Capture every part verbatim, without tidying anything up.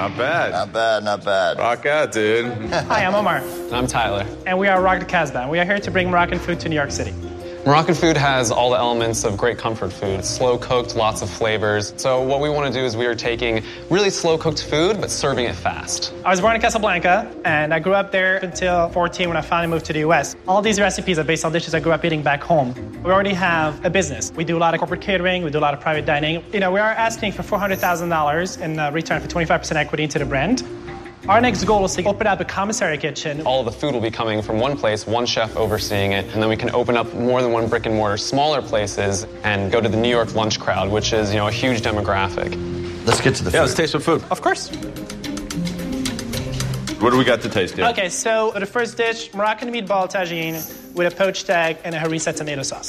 Not bad. Not bad, not bad. Rock out, dude. Hi, I'm Omar. I'm Tyler. And we are Rock the Casbah. We are here to bring Moroccan food to New York City. Moroccan food has all the elements of great comfort food. Slow cooked, lots of flavors. So what we want to do is we are taking really slow cooked food, but serving it fast. I was born in Casablanca, and I grew up there until fourteen when I finally moved to the U S. All these recipes are based on dishes I grew up eating back home. We already have a business. We do a lot of corporate catering. We do a lot of private dining. You know, we are asking for four hundred thousand dollars in uh, return for twenty-five percent equity into the brand. Our next goal is to open up a commissary kitchen. All of the food will be coming from one place, one chef overseeing it, and then we can open up more than one brick and mortar, smaller places, and go to the New York lunch crowd, which is, you know, a huge demographic. Let's get to the food. Yeah, let's taste some food. Of course. What do we got to taste here? Okay, so the first dish, Moroccan meatball tagine with a poached egg and a harissa tomato sauce.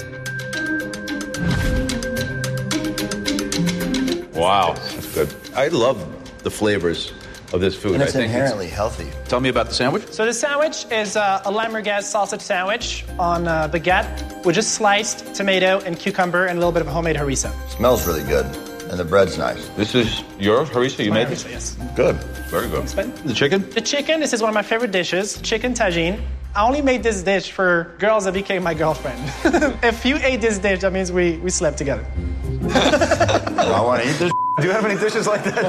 Wow, that's good. I love the flavors of this food. And it's I think inherently it's... healthy. Tell me about the sandwich. So the sandwich is uh, a lamb merguez sausage sandwich on uh, baguette with just sliced tomato and cucumber and a little bit of homemade harissa. Smells really good, and the bread's nice. This is your harissa you My made? harissa, yes. Good. Very good. Thanks, Ben. The chicken? The chicken, this is one of my favorite dishes, chicken tagine. I only made this dish for girls that became my girlfriend. If you ate this dish, that means we, we slept together. I want to eat this. Do you have any dishes like that?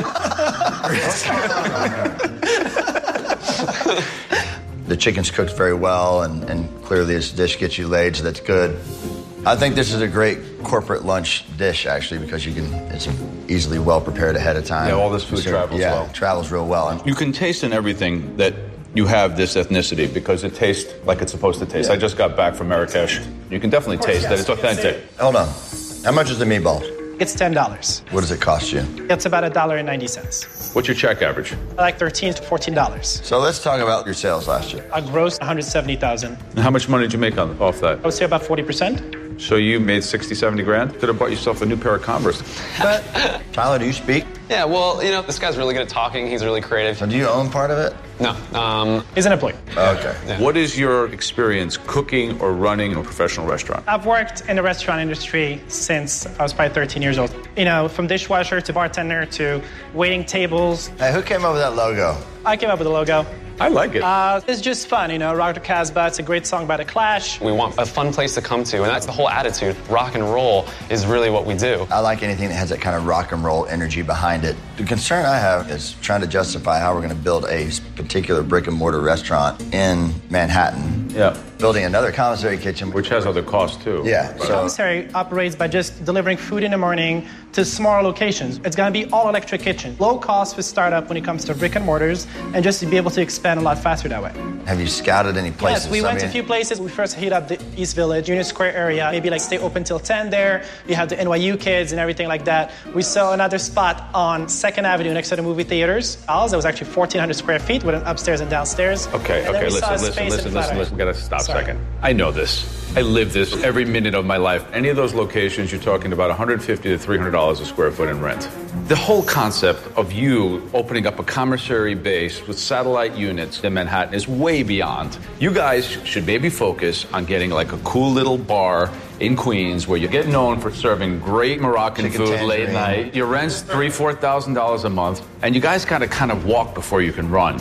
The chicken's cooked very well, and, and clearly this dish gets you laid, so that's good. I think this is a great corporate lunch dish, actually, because you can, it's easily well prepared ahead of time. Yeah, all this food So, travels yeah, well. it travels real well. And You can taste in everything that you have this ethnicity because it tastes like it's supposed to taste. Yeah. I just got back from Marrakesh. You can definitely course, taste yes. that it's authentic. hold on. How much is the meatballs? It's ten dollars. What does it cost you? It's about one dollar and ninety cents. What's your check average? Like thirteen to fourteen dollars. So let's talk about your sales last year. I grossed one hundred seventy thousand dollars. And how much money did you make on off that? I would say about forty percent. So you made sixty, seventy grand? Could have bought yourself a new pair of Converse. But Tyler, do you speak? Yeah, well, you know, this guy's really good at talking. He's really creative. So do you own part of it? No, um, he's an employee. Okay. Yeah. What is your experience cooking or running a professional restaurant? I've worked in the restaurant industry since I was probably thirteen years old. You know, from dishwasher to bartender to waiting tables. Hey, who came up with that logo? I came up with the logo. I like it. Uh, it's just fun, you know, Rock the Casbah. It's a great song by The Clash. we want a fun place to come to, and that's the whole attitude. Rock and roll is really what we do. I like anything that has that kind of rock and roll energy behind it. The concern I have is trying to justify how we're going to build a particular brick and mortar restaurant in Manhattan. Yeah. Building another commissary kitchen. Which has other costs too. Yeah, so Commissary operates by just delivering food in the morning to smaller locations. It's going to be all electric kitchen. Low cost for startup when it comes to brick and mortars, and just to be able to expand a lot faster that way. have you scouted any places? Yes, we I went to a mean- few places. We first hit up the East Village, Union Square area, maybe like stay open till ten there. You have the N Y U kids and everything like that. We saw another spot on Second Avenue next to the movie theaters. Ours, that was actually fourteen hundred square feet with an upstairs and downstairs. Okay, And then okay, we listen, saw a listen, space in listen, listen, Flatiron. listen. We gotta stop Sorry. a second. I know this. I live this every minute of my life. Any of those locations, you're talking about one hundred fifty to three hundred dollars a square foot in rent. The whole concept of you opening up a commissary base with satellite units in Manhattan is way beyond. You guys should maybe focus on getting like a cool little bar in Queens where you get known for serving great Moroccan Chicken food late tangerine. night. Your rent's three, four thousand dollars a month, and you guys gotta kind of walk before you can run.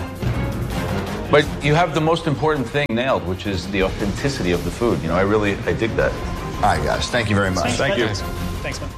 But you have the most important thing nailed, which is the authenticity of the food. You know, I really, I dig that. All right, guys. Thank you very much. Thank you. Thanks, man.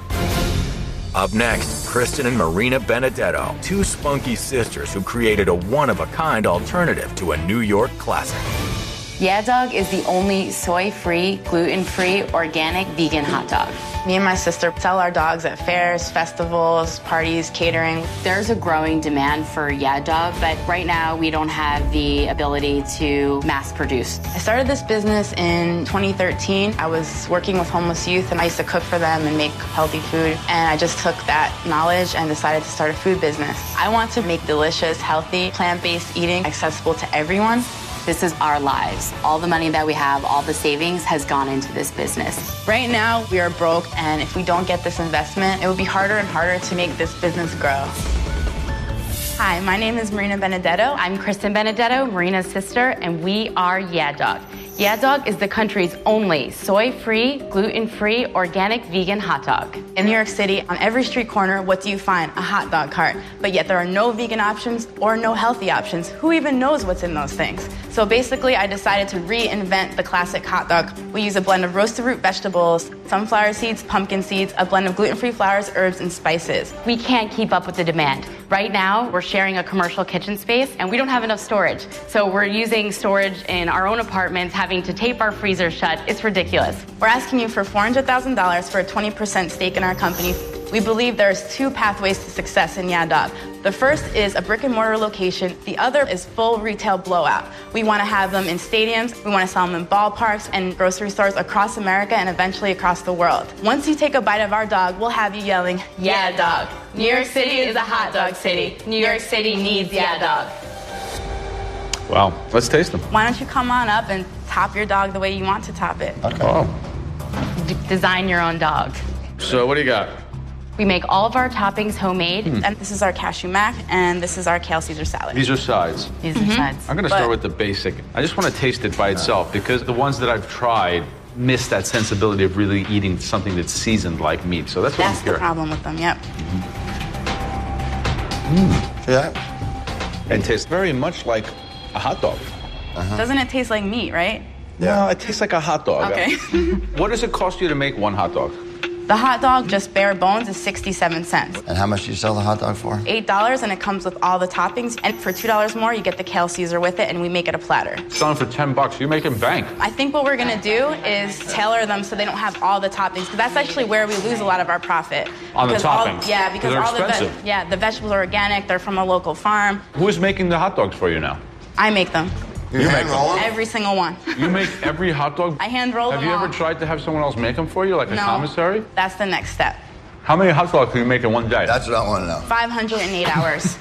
Up next, Kristen and Marina Benedetto, two spunky sisters who created a one-of-a-kind alternative to a New York classic. Yeah Dog is the only soy-free, gluten-free, organic, vegan hot dog. Me and my sister sell our dogs at fairs, festivals, parties, catering. There's a growing demand for Yeah Dog, but right now we don't have the ability to mass produce. I started this business in twenty thirteen. I was working with homeless youth and I used to cook for them and make healthy food. And I just took that knowledge and decided to start a food business. I want to make delicious, healthy, plant-based eating accessible to everyone. This is our lives. All the money that we have, all the savings has gone into this business. Right now, we are broke, and if we don't get this investment, it will be harder and harder to make this business grow. Hi, my name is Marina Benedetto. I'm Kristen Benedetto, Marina's sister, and we are Yeah Dog. Yeah Dog is the country's only soy-free, gluten-free, organic vegan hot dog. In New York City, on every street corner, what do you find? A hot dog cart. But yet there are no vegan options or no healthy options. Who even knows what's in those things? So basically, I decided to reinvent the classic hot dog. We use a blend of roasted root vegetables, sunflower seeds, pumpkin seeds, a blend of gluten-free flours, herbs, and spices. We can't keep up with the demand. Right now, we're sharing a commercial kitchen space, and we don't have enough storage. So we're using storage in our own apartments, having to tape our freezer shut. It's ridiculous. We're asking you for four hundred thousand dollars for a twenty percent stake in our company. We believe there's two pathways to success in Yeah Dog. The first is a brick and mortar location. The other is full retail blowout. We want to have them in stadiums. We want to sell them in ballparks and grocery stores across America and eventually across the world. Once you take a bite of our dog, we'll have you yelling, Yeah Dog. New York City is a hot dog city. New York City needs Yeah Dog. Wow, let's taste them. Why don't you come on up and top your dog the way you want to top it? Okay. Oh. D- design your own dog. So what do you got? We make all of our toppings homemade. Hmm. And this is our cashew mac, and this is our kale Caesar salad. These are sides. These are sides. I'm going to But- start with the basic. I just want to taste it by itself because the ones that I've tried miss that sensibility of really eating something that's seasoned like meat. So that's what That's I'm the here. problem with them, yep. Yeah. And tastes very much like a hot dog. Doesn't it taste like meat, right? No, it tastes like a hot dog. Okay. What does it cost you to make one hot dog? The hot dog, just bare bones, is sixty-seven cents. And how much do you sell the hot dog for? eight dollars, and it comes with all the toppings. And for two dollars more, you get the kale Caesar with it, and we make it a platter. Selling for ten bucks. You're making bank. I think what we're gonna do is tailor them so they don't have all the toppings, because that's actually where we lose a lot of our profit. On the Because all- toppings? yeah, because They're all the expensive. ve- yeah, the vegetables are organic. They're from a local farm. Who's making the hot dogs for you now? I make them, You, hand roll 'em? every single one. You make every hot dog? I hand roll Have them you all. ever tried to have someone else make them for you, like a No, commissary? that's the next step. How many hot dogs can you make in one day? That's what I want to know. five hundred eight hours.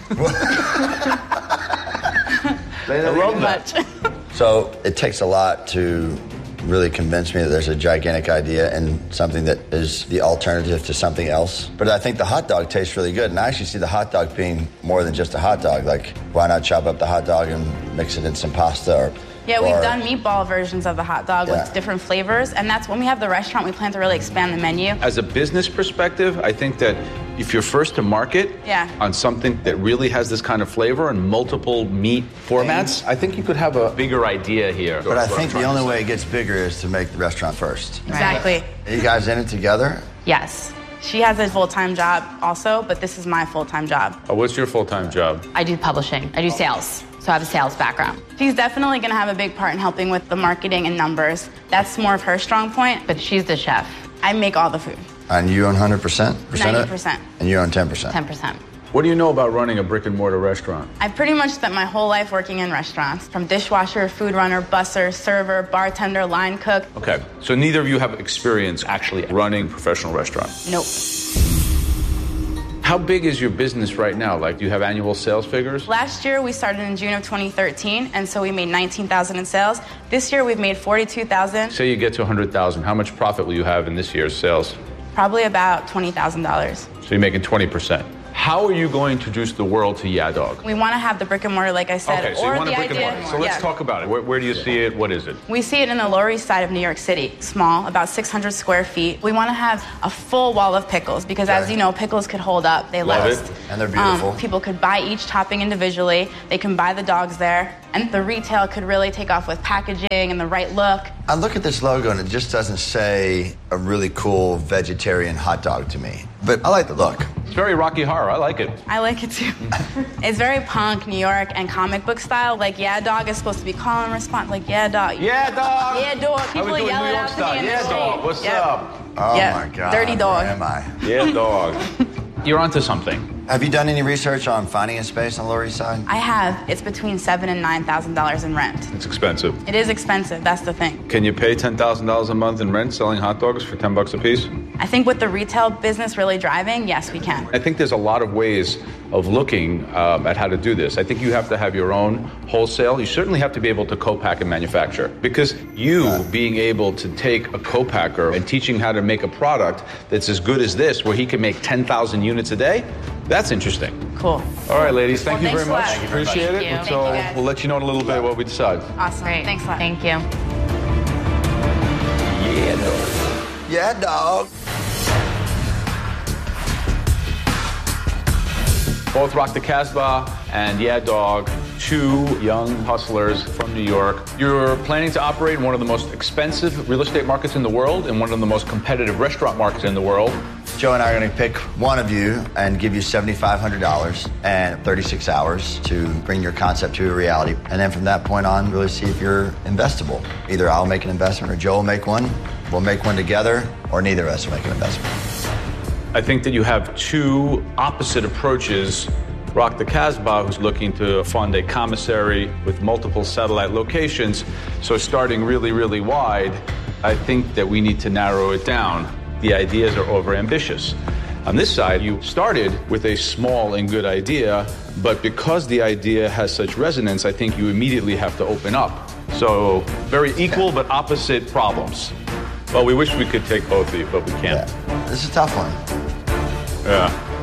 I love that. Much. So it takes a lot to really convince me that there's a gigantic idea and something that is the alternative to something else. But I think the hot dog tastes really good, and I actually see the hot dog being more than just a hot dog. Like, why not chop up the hot dog and mix it in some pasta? Or Yeah, we've or- done meatball versions of the hot dog Yeah. with different flavors, and that's when we have the restaurant, we plan to really expand the menu. As a business perspective, I think that if you're first to market Yeah. on something that really has this kind of flavor and multiple meat formats, I think you could have a bigger idea here. But I think the only way it gets bigger is to make the restaurant first. Exactly. Are you guys in it together? Yes. She has a full-time job also, but this is my full-time job. Oh, what's your full-time job? I do publishing. I do sales. So I have a sales background. She's definitely gonna have a big part in helping with the marketing and numbers. That's more of her strong point, but But she's the chef. I make all the food, And you own one hundred percent? ninety percent, And you own ten percent? ten percent. What do you know about running a brick and mortar restaurant? I've pretty much spent my whole life working in restaurants, from dishwasher, food runner, busser, server, bartender, line cook. Okay, so neither of you have experience actually running a professional restaurant. Nope. How big is your business right now? Like, do you have annual sales figures? Last year we started in June of twenty thirteen, and so we made nineteen thousand in sales. This year we've made forty-two thousand, Say you get to one hundred thousand. How much profit will you have in this year's sales? probably about twenty thousand dollars. So you're making twenty percent. How are you going to introduce the world to Yeah Dog? We want to have the brick and mortar, like I said, Okay, so you or want the a brick idea. and mortar. So let's yeah. talk about it. Where, where do you see it? What is it? We see it in the Lower East Side of New York City, small, about six hundred square feet. We want to have a full wall of pickles because, as Okay. you know, pickles could hold up. They Love last. it. And they're beautiful. Um, people could buy each topping individually. They can buy the dogs there, and the retail could really take off with packaging and the right look. I look at this logo and it just doesn't say a really cool vegetarian hot dog to me. But I like the look. It's very Rocky Horror. I like it. I like it too. It's very punk, New York, and comic book style. Like, yeah, dog is supposed to be call and response. Like, yeah, dog. Yeah, dog. Yeah, dog. I People would do it in yell New it York out to style. me in the Yeah, street. dog. What's Yep. up? Oh Yeah, my God. dirty dog. Where am I? Yeah, dog. You're onto something. Have you done any research on finding a space on the Lower East Side? I have. It's between seven and nine thousand dollars in rent. It's expensive. It is expensive. That's the thing. Can you pay ten thousand dollars a month in rent selling hot dogs for ten bucks a piece? I think with the retail business really driving, yes, we can. I think there's a lot of ways of looking um, at how to do this. I think you have to have your own wholesale. You certainly have to be able to co-pack and manufacture. Because you being able to take a co-packer and teaching how to make a product that's as good as this, where he can make ten thousand units a day, that's interesting. Cool. All right, ladies, thank Well, you very thanks a lot. much. Thank you very Appreciate much. it. Thank you. So Thank you, guys. we'll let you know in a little bit what we decide. Awesome. Great. Thanks a lot. Thank you. Yeah, dog. Yeah, dog. Both Rock the Casbah and Yeah Dog, two young hustlers from New York. You're planning to operate in one of the most expensive real estate markets in the world and one of the most competitive restaurant markets in the world. Joe and I are going to pick one of you and give you seven thousand five hundred dollars and thirty-six hours to bring your concept to a reality. And then from that point on, really see if you're investable. Either I'll make an investment or Joe will make one. We'll make one together, or neither of us will make an investment. I think that you have two opposite approaches. Rock the Casbah, who's looking to fund a commissary with multiple satellite locations. So starting really, really wide, I think that we need to narrow it down. The ideas are overambitious. On this side, you started with a small and good idea, but because the idea has such resonance, I think you immediately have to open up. So very equal but opposite problems. Well, we wish we could take both of you, but we can't. Yeah. This is a tough one. Yeah.